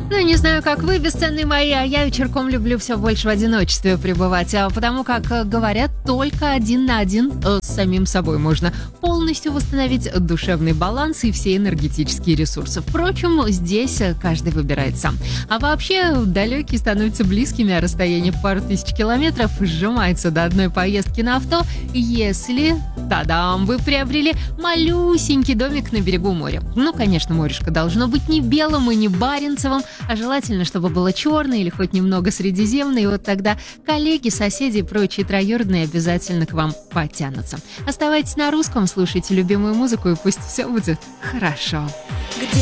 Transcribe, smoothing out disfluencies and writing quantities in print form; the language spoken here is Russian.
Ну, не знаю, как вы, бесценные мои, а я вечерком люблю все больше в одиночестве пребывать, потому как, говорят, только один на один с самим собой можно полностью восстановить душевный баланс и все энергетические ресурсы. Впрочем, здесь каждый выбирает сам. А вообще, далекие становятся близкими, а расстояние в пару тысяч километров сжимается до одной поездки на авто, если, тадам, вы приобрели малюсенький домик на берегу моря. Ну, конечно, морешко должно быть не белым и не баренцевым, а желательно, чтобы было черное или хоть немного средиземное, и вот тогда коллеги, соседи и прочие троюродные обязательно к вам потянутся. Оставайтесь на русском, слушайте любимую музыку, и пусть все будет хорошо.